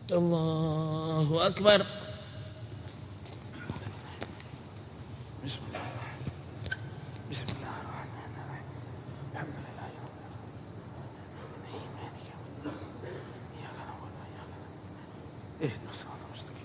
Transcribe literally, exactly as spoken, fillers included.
الله أكبر. بسم الله بسم الله الرحمن الرحيم. الحمد لله رب العالمين. إياك نعبد وإياك نستعين. اهدنا الصراط المستقيم